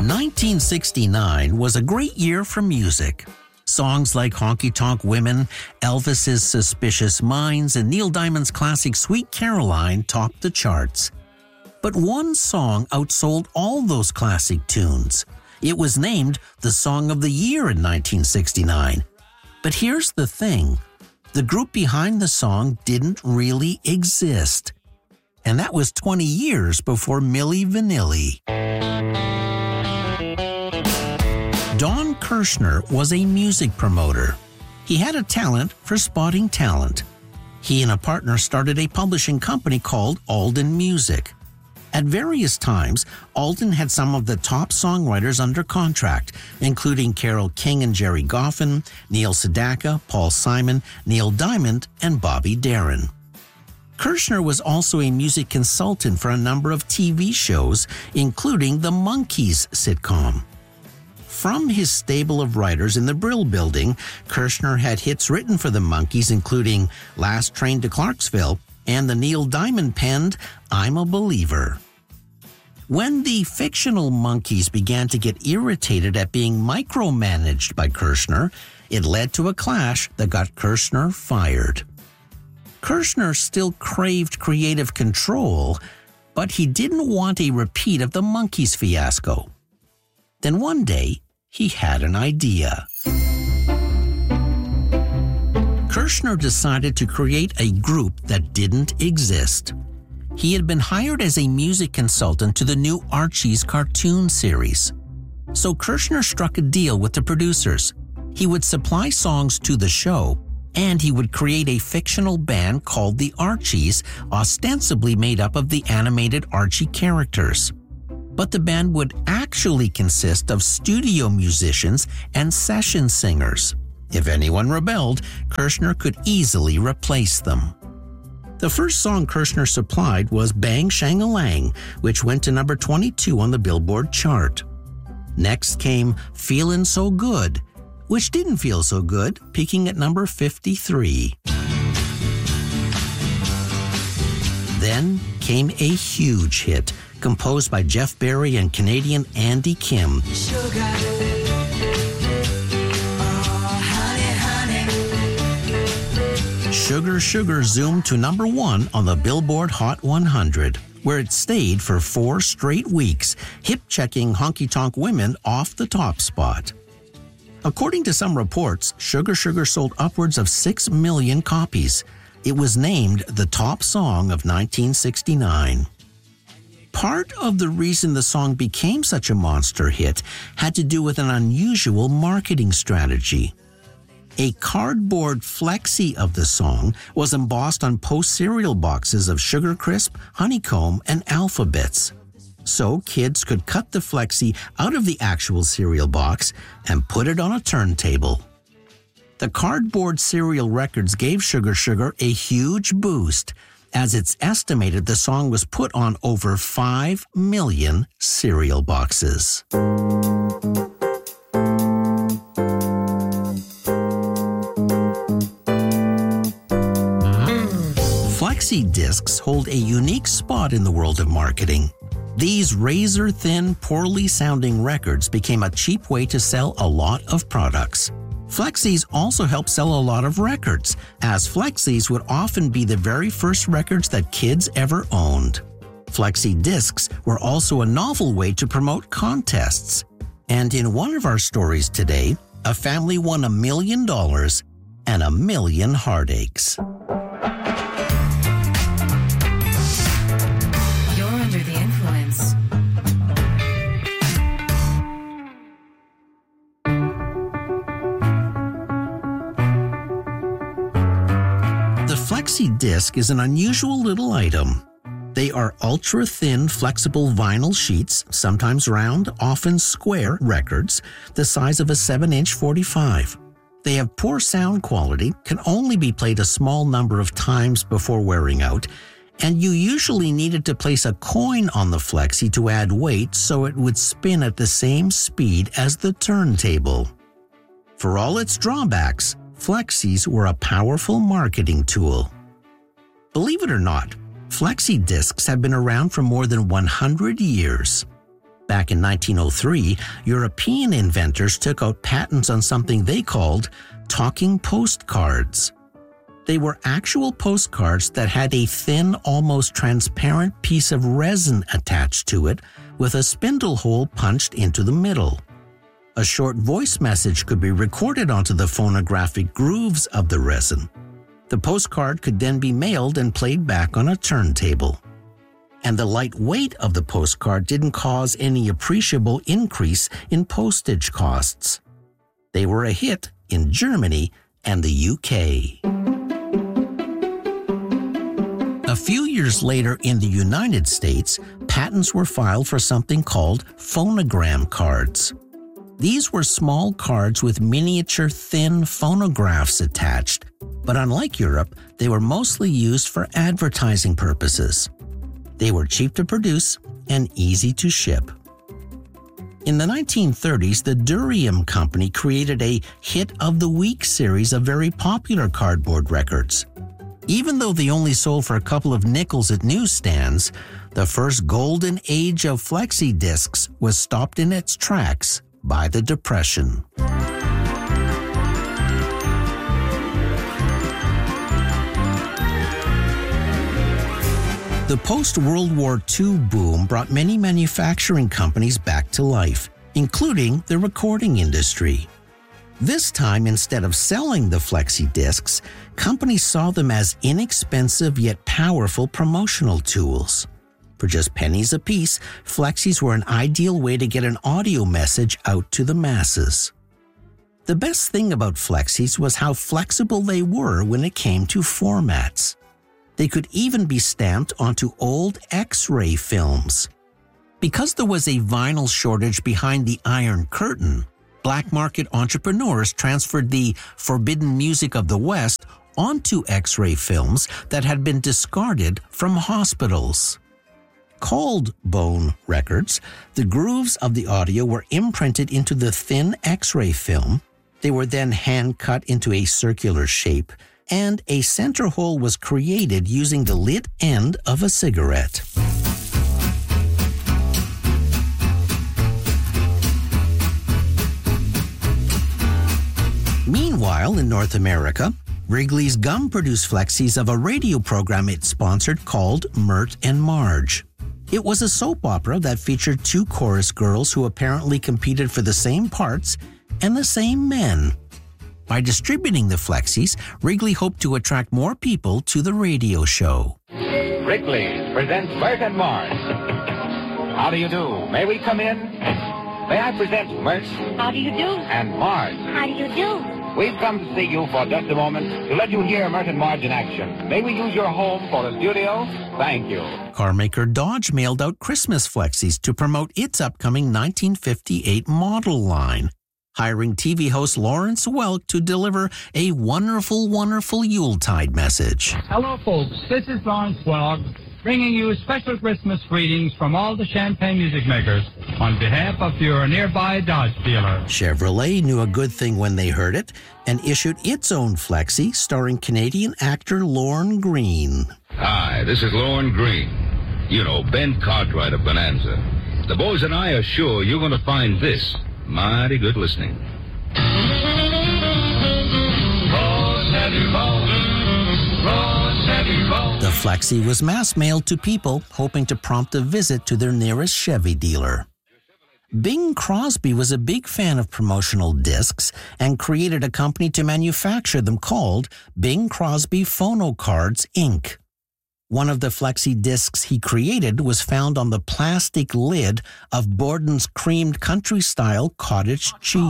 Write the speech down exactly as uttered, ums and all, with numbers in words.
nineteen sixty-nine was a great year for music. Songs like Honky Tonk Women, Elvis's Suspicious Minds, and Neil Diamond's classic Sweet Caroline topped the charts. But one song outsold all those classic tunes. It was named the Song of the Year in nineteen sixty-nine. But here's the thing. The group behind the song didn't really exist. And that was twenty years before Milli Vanilli. Don Kirshner was a music promoter. He had a talent for spotting talent. He and a partner started a publishing company called Alden Music. At various times, Alden had some of the top songwriters under contract, including Carole King and Jerry Goffin, Neil Sedaka, Paul Simon, Neil Diamond, and Bobby Darin. Kirshner was also a music consultant for a number of T V shows, including the Monkees sitcom. From his stable of writers in the Brill Building, Kirshner had hits written for the Monkees, including Last Train to Clarksville and the Neil Diamond-penned I'm a Believer. When the fictional Monkees began to get irritated at being micromanaged by Kirshner, it led to a clash that got Kirshner fired. Kirshner still craved creative control, but he didn't want a repeat of the Monkees fiasco. Then one day, he had an idea. Kirshner decided to create a group that didn't exist. He had been hired as a music consultant to the new Archie's cartoon series. So Kirshner struck a deal with the producers. He would supply songs to the show, and he would create a fictional band called the Archies, ostensibly made up of the animated Archie characters. But the band would actually consist of studio musicians and session singers. If anyone rebelled, Kirshner could easily replace them. The first song Kirshner supplied was Bang Shang-a-Lang, which went to number twenty-two on the Billboard chart. Next came Feelin' So Good, which didn't feel so good, peaking at number fifty-three. Then came a huge hit, composed by Jeff Barry and Canadian Andy Kim. Sugar. Oh, honey, honey. Sugar Sugar zoomed to number one on the Billboard Hot one hundred, where it stayed for four straight weeks, hip-checking Honky Tonk Women off the top spot. According to some reports, Sugar Sugar sold upwards of six million copies. It was named the top song of nineteen sixty-nine. Part of the reason the song became such a monster hit had to do with an unusual marketing strategy. A cardboard flexi of the song was embossed on Post cereal boxes of Sugar Crisp, Honeycomb, and Alphabets. So kids could cut the flexi out of the actual cereal box and put it on a turntable. The cardboard cereal records gave Sugar Sugar a huge boost, as it's estimated the song was put on over five million cereal boxes. Flexi discs hold a unique spot in the world of marketing. These razor-thin, poorly-sounding records became a cheap way to sell a lot of products. Flexis also help sell a lot of records, as Flexis would often be the very first records that kids ever owned. Flexi discs were also a novel way to promote contests. And in one of our stories today, a family won a million dollars and a million heartaches. You're under the influence. The Flexi disc is an unusual little item. They are ultra-thin, flexible vinyl sheets, sometimes round, often square records, the size of a seven inch forty-five. They have poor sound quality, can only be played a small number of times before wearing out, and you usually needed to place a coin on the Flexi to add weight so it would spin at the same speed as the turntable. For all its drawbacks, Flexis were a powerful marketing tool. Believe it or not, Flexi discs have been around for more than one hundred years. Back in nineteen oh three, European inventors took out patents on something they called talking postcards. They were actual postcards that had a thin, almost transparent piece of resin attached to it with a spindle hole punched into the middle. A short voice message could be recorded onto the phonographic grooves of the resin. The postcard could then be mailed and played back on a turntable. And the light weight of the postcard didn't cause any appreciable increase in postage costs. They were a hit in Germany and the U K. A few years later in the United States, patents were filed for something called phonogram cards. These were small cards with miniature thin phonographs attached, but unlike Europe, they were mostly used for advertising purposes. They were cheap to produce and easy to ship. In the nineteen thirties, the Durium Company created a Hit of the Week series of very popular cardboard records. Even though they only sold for a couple of nickels at newsstands, the first golden age of flexi discs was stopped in its tracks by the Depression. The post-World War Two boom brought many manufacturing companies back to life, including the recording industry. This time, instead of selling the flexi discs, companies saw them as inexpensive yet powerful promotional tools. For just pennies apiece, flexis were an ideal way to get an audio message out to the masses. The best thing about flexis was how flexible they were when it came to formats. They could even be stamped onto old X-ray films. Because there was a vinyl shortage behind the Iron Curtain, black market entrepreneurs transferred the forbidden music of the West onto X-ray films that had been discarded from hospitals. Called bone records, the grooves of the audio were imprinted into the thin X-ray film. They were then hand-cut into a circular shape, and a center hole was created using the lit end of a cigarette. Meanwhile, in North America, Wrigley's Gum produced flexis of a radio program it sponsored called Mert and Marge. It was a soap opera that featured two chorus girls who apparently competed for the same parts and the same men. By distributing the flexis, Wrigley hoped to attract more people to the radio show. Wrigley presents Mert and Marge. How do you do? May we come in? May I present Mert? How do you do? And Marge. How do you do? We've come to see you for just a moment to let you hear Mert and Marge in action. May we use your home for a studio? Thank you. Carmaker Dodge mailed out Christmas flexis to promote its upcoming nineteen fifty-eight model line, hiring T V host Lawrence Welk to deliver a wonderful, wonderful Yuletide message. Hello, folks. This is Lawrence Welk, bringing you special Christmas greetings from all the Champagne music makers on behalf of your nearby Dodge dealer. Chevrolet knew a good thing when they heard it and issued its own flexi starring Canadian actor Lorne Greene. Hi, this is Lorne Greene. You know, Ben Cartwright of Bonanza. The boys and I are sure you're going to find this mighty good listening. The flexi was mass mailed to people hoping to prompt a visit to their nearest Chevy dealer. Bing Crosby was a big fan of promotional discs and created a company to manufacture them called Bing Crosby Phonocards, Incorporated. One of the flexi discs he created was found on the plastic lid of Borden's creamed country-style cottage cheese.